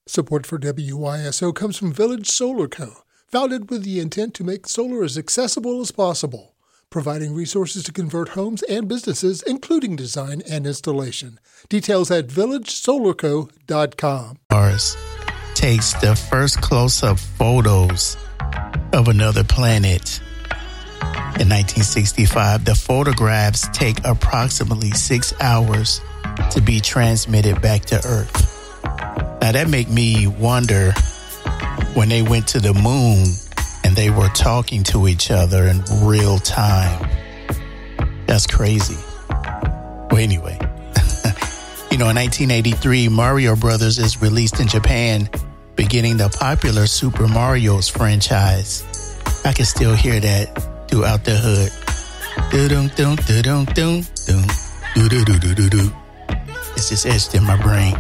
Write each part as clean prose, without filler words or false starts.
Support for WYSO comes from Village Solar Co., founded with the intent to make solar as accessible as possible, providing resources to convert homes and businesses, including design and installation. Details at villagesolarco.com. Mars takes the first close-up photos of another planet. In 1965, the photographs take approximately 6 hours to be transmitted back to Earth. Now that make me wonder when they went to the moon and they were talking to each other in real time. That's crazy. Well, anyway, in 1983, Mario Brothers is released in Japan, beginning the popular Super Mario's franchise. I can still hear that throughout the hood. It's just etched in my brain.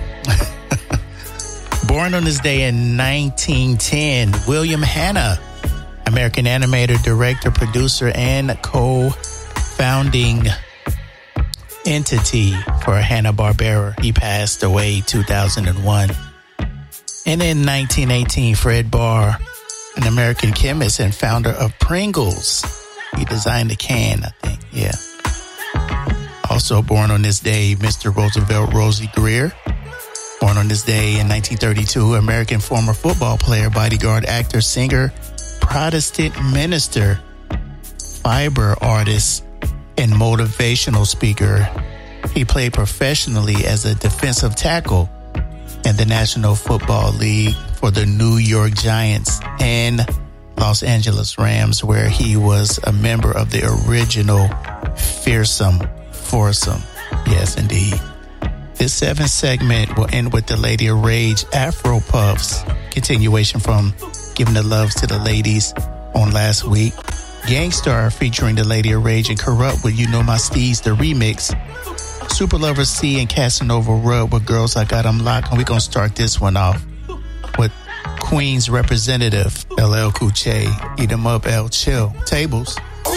Born on this day in 1910, William Hanna, American animator, director, producer, and co-founding entity for Hanna-Barbera. He passed away 2001. And in 1918, Fred Barr, an American chemist and founder of Pringles. He designed the can, I think. Yeah. Also born on this day, Mr. Roosevelt Rosie Greer. Born on this day in 1932, American former football player, bodyguard, actor, singer, Protestant minister, fiber artist, and motivational speaker. He played professionally as a defensive tackle in the National Football League for the New York Giants and Los Angeles Rams, where he was a member of the original fearsome foursome. Yes, indeed. This 7th segment will end with the Lady of Rage Afro Puffs, continuation from Giving the Loves to the Ladies on last week. Gangstar featuring the Lady of Rage and Corrupt with You Know My Steez, the remix. Super Lover C and Casanova Rub with Girls I Got 'Em Locked. And we're going to start this one off with Queen's representative, LL Cool J, Eat 'Em Up, El Chill, Tables.